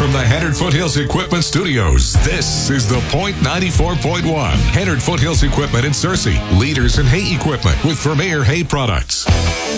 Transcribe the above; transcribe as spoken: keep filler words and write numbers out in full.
from the Hennard Foothills Equipment Studios, this is The Point ninety-four point one. Hennard Foothills Equipment in Searcy. Leaders in hay equipment with Vermeer Hay Products.